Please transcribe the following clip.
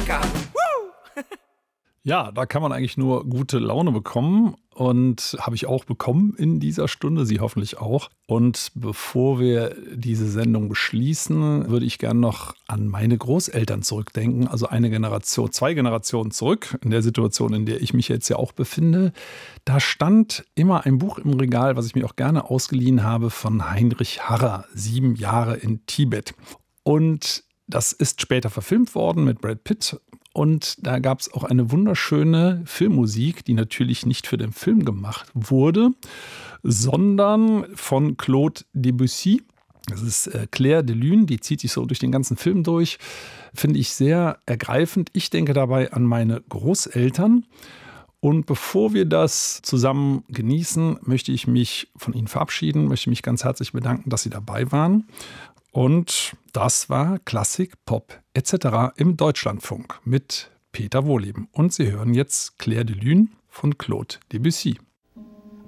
Chaka. Ja, da kann man eigentlich nur gute Laune bekommen und habe ich auch bekommen in dieser Stunde, Sie hoffentlich auch. Und bevor wir diese Sendung beschließen, würde ich gerne noch an meine Großeltern zurückdenken, also eine Generation, 2 Generationen zurück, in der Situation, in der ich mich jetzt ja auch befinde. Da stand immer ein Buch im Regal, was ich mir auch gerne ausgeliehen habe, von Heinrich Harrer, 7 Jahre in Tibet. Und das ist später verfilmt worden mit Brad Pitt. Und da gab es auch eine wunderschöne Filmmusik, die natürlich nicht für den Film gemacht wurde, sondern von Claude Debussy. Das ist Clair de Lune, die zieht sich so durch den ganzen Film durch. Finde ich sehr ergreifend. Ich denke dabei an meine Großeltern. Und bevor wir das zusammen genießen, möchte ich mich von Ihnen verabschieden, möchte mich ganz herzlich bedanken, dass Sie dabei waren. Und das war Klassik, Pop etc. im Deutschlandfunk mit Peter Wohleben. Und Sie hören jetzt Clair de Lune von Claude Debussy.